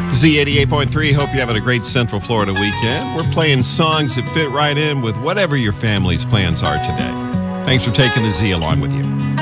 Z88.3. Hope you're having a great Central Florida weekend. We're playing songs that fit right in with whatever your family's plans are today. Thanks for taking the Z along with you.